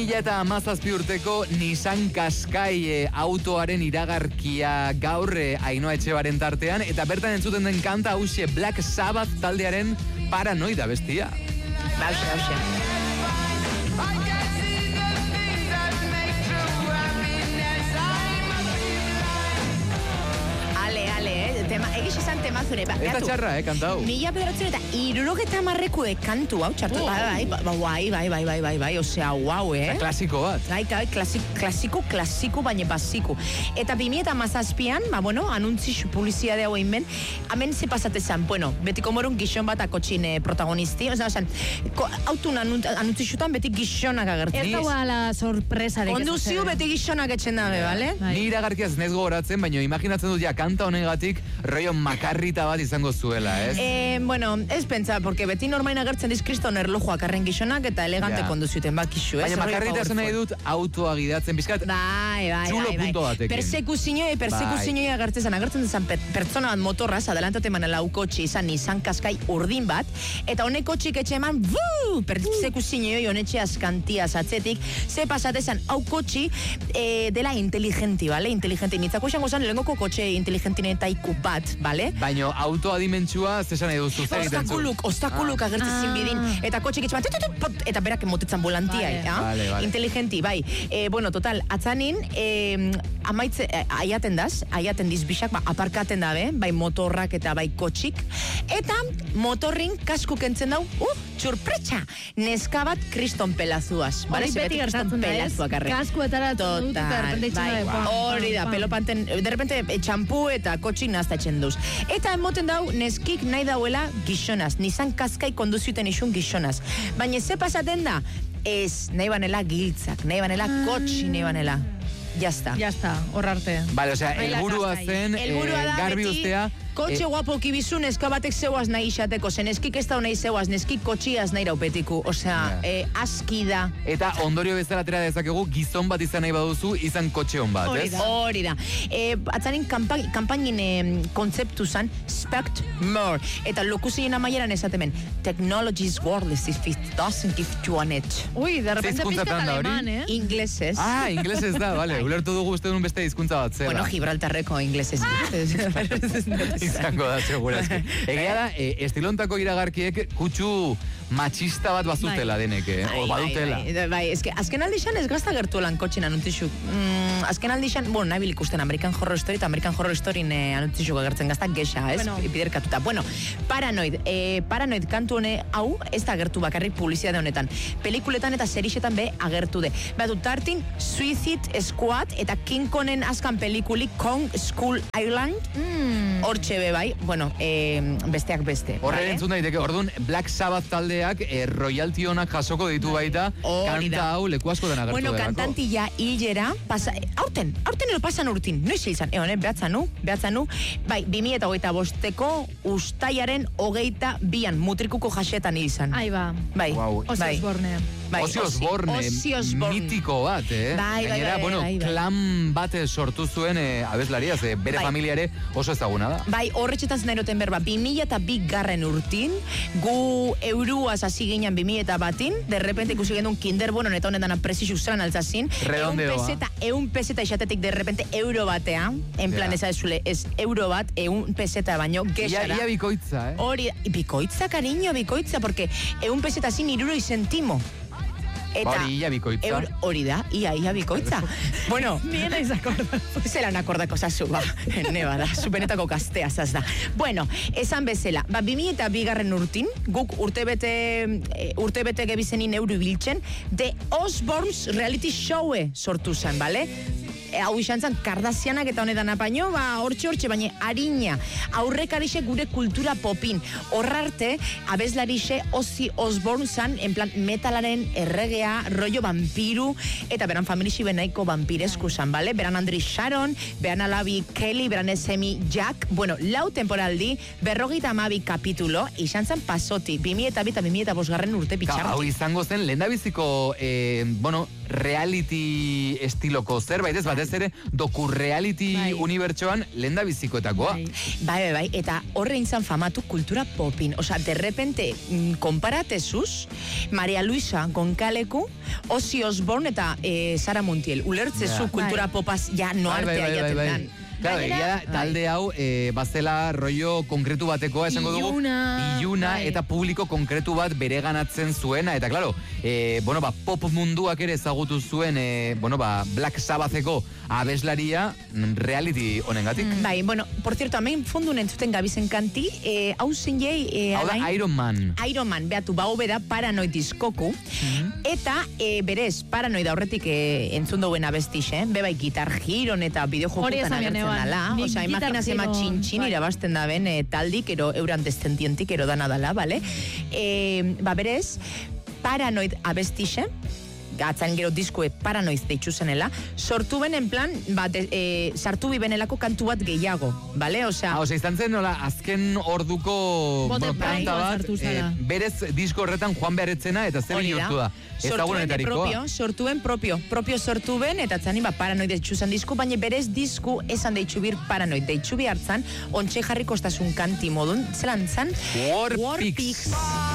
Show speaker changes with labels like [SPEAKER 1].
[SPEAKER 1] 2017 urteko Nissan Qashqai autoaren iragarkia gaur Ainhoa Etxebaren tartean, eta bertan entzuten den kanta hauxe Black Sabbath taldearen Paranoida bestia.
[SPEAKER 2] Hauxe. Egis izan temazure.
[SPEAKER 1] Eta txarra, kantau.
[SPEAKER 2] 1970 kantu hau txartu. Bai, osea, guau,
[SPEAKER 1] Klasiko bat.
[SPEAKER 2] Bai, klasiko, baina basiku. Eta 2017an, anuntzi publizia de hau egin ben, hemen ze pasatezan, betiko morun gizon bat akotxin protagonisti, autun anuntzi xutan beti gizonak agertzen.
[SPEAKER 3] Ez dagoa la sorpresa de que
[SPEAKER 2] Konduzio beti gizonak etxen dabe, bale?
[SPEAKER 1] Ni iragarkiaz nez gogoratzen, baina imaginatzen dut ja kanta honegatik rollo makarrita bat izango zuela, ez?
[SPEAKER 2] Ez pentsa, porque beti normain agertzen diz kriston erlojuak arren gizonak eta elegante konduzioten bakixu, ez?
[SPEAKER 1] Baina makarrita esan nahi dut autoa gidatzen bizkat.
[SPEAKER 2] Bai.
[SPEAKER 1] Txulo punto batekin.
[SPEAKER 2] Persekuzioa agertzen dezan pertsona bat motorraz, adelantate manela ukotxi izan Nissan Qashqai urdin bat, eta honek kotxik etxe eman, persekuzioa honetxe askantiaz atzetik, ze pasatezan, hau kotxi dela inteligenti, bale? Inteligenti, nitzako esango zan, lehengoko kotxe inteligentinetaiku bat, bale?
[SPEAKER 1] Baina autoa dimentsua, zesan edo zuzen egiten zu.
[SPEAKER 2] Ostakuluk agertzen zinbidin, eta kotxik etxe bat, eta berak emotetzen volantia,
[SPEAKER 1] vale.
[SPEAKER 2] Inteligenti, bai. Total, atzanin, aiaten diz bixak, aparkaten dabe, bai motorrak eta bai kotxik, eta motorrin kasku kentzen dau, txurpretxa, neska bat kriston pelazuaz.
[SPEAKER 3] Hori beti gertatzen da, ez? Kaskuetara dut,
[SPEAKER 2] hori da, pelopanten, derrepente, txampu eta kotxik naztatzen duz. Eta emoten dau, neskik nahi dauela gizonaz, Nissan Qashqai konduziuten isun gizonaz. Baina ze pasaten da? Ez, nahi banela giltzak, nahi banela kotxi, nahi banela. Ya está, horrarte.
[SPEAKER 1] Vale, osea, helburua zen, garbi ustea.
[SPEAKER 2] Kotxe guapoki bizu, neska batek zeuaz nahi isateko, zen eskik ez da nahi zeuaz, neskik kotxiaz nahi raupetiku, osea, aski da.
[SPEAKER 1] Eta ondorio bezala atera dezakegu, gizon bat izan nahi baduzu, izan kotxe hon bat, ez?
[SPEAKER 2] Hori da. Atzanin, kampainin kontzeptu zan, Spect More. Eta lokuzien amaieran esatemen, technology is worthless if it doesn't give you an edge.
[SPEAKER 3] Ui, de repente pizkat aleman,
[SPEAKER 2] Inglesez.
[SPEAKER 1] Inglesez da, vale. Ulertu dugu uste duen beste hizkuntza bat, zela.
[SPEAKER 2] Gibraltarreko inglesez.
[SPEAKER 1] Izango da, segurazki. Egia da, estilontako iragarkiek kutsu machista bat bazutela denek, badutela.
[SPEAKER 2] Bai, azken aldixan ez gazta gertu lan kotxin anuntixuk. Azken aldixan, nabil ikusten American Horror Story eta American Horror Storyn anuntixuk agertzen gazta gexa, ez? Biderkatuta. Paranoid kantu hone hau ez da agertu bakarrik publizitate honetan. Pelikuletan eta serixetan be agertu de. Batu tartin, Suicide Squad eta King Konen azkan pelikulik Kong Skull Island. Hortxe be bai, besteak beste.
[SPEAKER 1] Horren entzun daiteke, orduan Black Sabbath taldeak royalty honak jasoko ditu baita, kanta hau leku asko den agertu delako.
[SPEAKER 2] Kantantilla hilera, aurten elo pasan urtin, noiz izan, behatzanu, bai, 2025ko ustaiaren 22an, mutrikuko jasetan izan.
[SPEAKER 3] Aiba.
[SPEAKER 2] Bai.
[SPEAKER 1] Ozzy Osbourne, mitiko bat, Gainera, klan bat sortu zuen abeslaria, bere familiare oso ezaguna da.
[SPEAKER 2] Bai, horretxetan zen eroten berba, 2002 urtin, gu euroaz hasi ginen 2001, de repente ikusi gendun kinder bono, eta honetan apresizu zan altzazin, eun peseta isatetik de repente euro batea, en plan eza ez euro bat, eun peseta baino, gexara.
[SPEAKER 1] Ia bikoitza,
[SPEAKER 2] Hori, bikoitza, cariño, porque eun peseta zin 60 centimo.
[SPEAKER 1] Hori ia bikoitza.
[SPEAKER 2] Hori da, ia bikoitza.
[SPEAKER 3] Nien aiz akorda.
[SPEAKER 2] Zelan akordako zazu, neba da, zupenetako kastea zaz da. Esan bezala, 2002 urtin, guk urtebete gebizenin euro biltzen, The Osbournes reality showe sortu zen, bale? Hau izan zen, Kardashianak eta honetan apaino, hortxe, baina harina, aurrekarixe gure kultura popin. Horrarte, abeslarixe Ozzy Osbourne zan, en plan, metalaren erregea, rollo vampiru, eta beran familixi benaiko vampiresku zan, bale? Beran Andri Sharon, beran Alabi Kelly, beran Esemi Jack, lau temporaldi, 52 kapitulo, izan zen pasoti, 2002 eta 2005 urte pitxarra.
[SPEAKER 1] Hau izango zen, lehendabiziko, reality estiloko zerbait, ez bat, batez ere doku-reality unibertsoan lenda bizikoetakoa.
[SPEAKER 2] Bai, eta horre intzan famatu kultura popin. Osa, de repente, konparatezuz, Maria Luisa Gonkaleku, Ozzy Osbourne eta Sara Montiel. Ulertzezu kultura popaz ja noartea jaten.
[SPEAKER 1] Claro, talde hau, bazela rollo konkretu batekoa, esango dugu, iluna eta publiko konkretu bat bereganatzen zuena, eta claro, pop munduak ere ezagutu zuen, Black Sabbatheko abeslaria reality honengatik.
[SPEAKER 2] Bai, por cierto, hemen fondun entzuten gabizen kanti, hau zinjei...
[SPEAKER 1] Hau da Iron Man.
[SPEAKER 2] Iron Man, behatu, beda Paranoid diskoku, eta berez, Paranoid aurretik entzun duen abestixe, bebai gitar giron eta bideojokutan agertzen dala. Osa, imaginaz ema txintxin irabazten da ben taldik, ero euran descendientik, ero dana dala, bale? Berez, Paranoid abestixe, gatzan gero diskue Paranoid deitzu zenela, sortu ben en plan, sartu bi benelako kantu bat gehiago, bale? Osa,
[SPEAKER 1] izan zen, azken orduko planta bat, berez disko horretan joan beharetzena, eta zer bihurtu da. Sortuen
[SPEAKER 2] propio sortu ben, eta zani Paranoid deitzu zen disku, baina berez disku esan deitzu bir Paranoid deitzu bi hartzan, ontxe jarri kostasun kanti modun, zelan zan?
[SPEAKER 1] War Pigs.